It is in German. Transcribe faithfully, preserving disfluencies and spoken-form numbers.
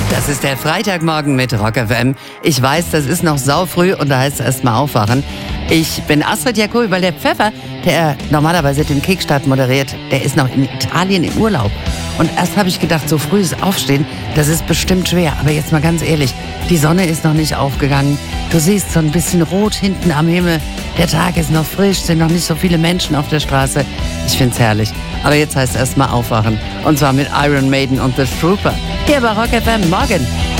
Das ist der Freitagmorgen mit Rock F M. Ich weiß, das ist noch saufrüh und da heißt es erstmal aufwachen. Ich bin Astrid Jacobi, weil der Pfeffer, der normalerweise den Kickstart moderiert, der ist noch in Italien im Urlaub. Und erst habe ich gedacht, so frühes Aufstehen, das ist bestimmt schwer. Aber jetzt mal ganz ehrlich, die Sonne ist noch nicht aufgegangen. Du siehst so ein bisschen rot hinten am Himmel. Der Tag ist noch frisch, sind noch nicht so viele Menschen auf der Straße. Ich find's herrlich. Aber jetzt heißt es erstmal aufwachen. Und zwar mit Iron Maiden und The Trooper. Hier bei Rock F M. Morgen.